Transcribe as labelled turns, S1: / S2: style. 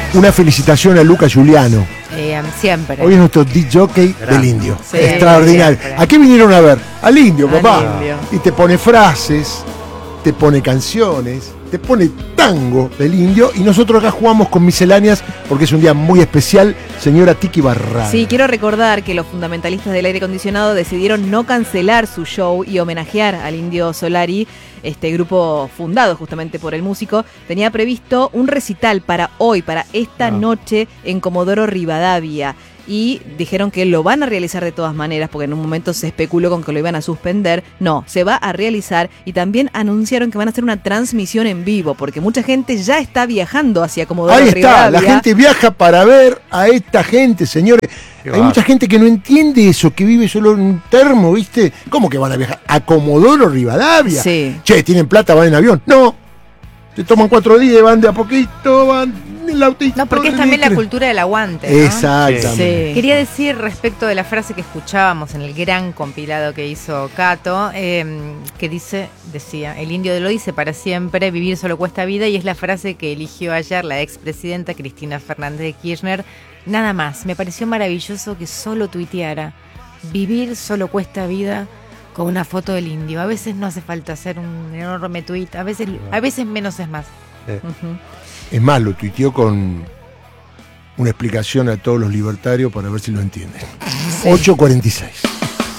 S1: Una felicitación a Luca Giuliano.
S2: Siempre.
S1: Hoy es nuestro disc jockey del Indio.
S2: Sí,
S1: extraordinario.
S2: siempre.
S1: ¿A qué vinieron a ver? Al Indio, papá.
S2: Al Indio.
S1: Y te pone frases, te pone canciones, te pone tango del Indio. Y nosotros acá jugamos con misceláneas porque es un día muy especial. Señora Tiki Barrada.
S3: Sí, quiero recordar que los fundamentalistas del aire acondicionado decidieron no cancelar su show y homenajear al Indio Solari. Este grupo fundado justamente por el músico tenía previsto un recital para hoy, para esta noche en Comodoro Rivadavia. Y dijeron que lo van a realizar de todas maneras, porque en un momento se especuló con que lo iban a suspender. No, se va a realizar, y también anunciaron que van a hacer una transmisión en vivo, porque mucha gente ya está viajando hacia Comodoro
S1: Ahí está,
S3: Rivadavia.
S1: la gente viaja para ver a esta gente, señores. Hay mucha gente que no entiende eso, que vive solo en un termo, ¿viste? ¿Cómo que van a viajar? A Comodoro Rivadavia.
S3: Sí.
S1: Che, ¿tienen plata? ¿Van en avión? No. Se toman 4 días, van de a poquito, van en el autito.
S2: No, porque es también la cultura del aguante, ¿no?
S1: Exactamente.
S3: Sí.
S2: Quería decir respecto de la frase que escuchábamos en el gran compilado que hizo Cato, que decía, el indio lo dice para siempre, vivir solo cuesta vida, y es la frase que eligió ayer la expresidenta Cristina Fernández de Kirchner. Nada más, me pareció maravilloso que solo tuiteara, vivir solo cuesta vida, con una foto del indio. A veces no hace falta hacer un enorme tuit, a veces menos es más.
S1: Es más, lo tuiteó con una explicación a todos los libertarios para ver si lo entienden. 8:46.